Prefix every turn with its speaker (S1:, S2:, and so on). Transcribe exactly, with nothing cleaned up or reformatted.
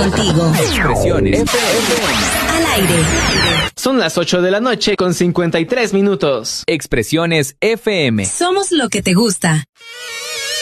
S1: contigo.
S2: Expresiones F M.
S1: Al aire.
S3: Son las ocho de la noche con cincuenta y tres minutos.
S2: Expresiones F M.
S1: Somos lo que te gusta.